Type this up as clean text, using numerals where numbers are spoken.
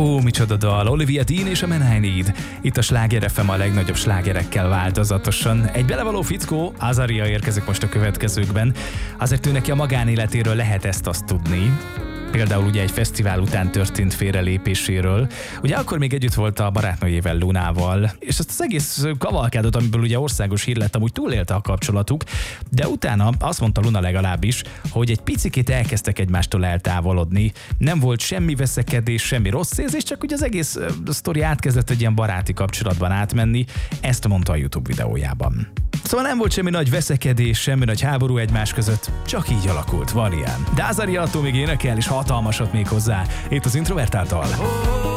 Ó, micsoda dal, Olivia Dean és a Man I Need. Itt a Sláger FM a legnagyobb slágerekkel változatosan. Egy belevaló fickó, Azaria érkezik most a következőkben. Azért ő neki a magánéletéről lehet ezt-azt tudni. Például ugye egy fesztivál után történt félrelépéséről. Ugye akkor még együtt volt a barátnőjével, Lunával, és ezt az egész kavalkádot, amiből ugye országos hír lett, amúgy túlélte a kapcsolatuk, de utána azt mondta Luna legalábbis, hogy egy picikét elkezdtek egymástól eltávolodni. Nem volt semmi veszekedés, semmi rossz érzés, csak ugye az egész sztori átkezdett egy ilyen baráti kapcsolatban átmenni. Ezt mondta a YouTube videójában. Szóval nem volt semmi nagy veszekedés, semmi nagy háború egymás között, csak így alakult, van ilyen. De Azaria attól még énekel, és hatalmasat még hozzá. Itt az Introvertált dal.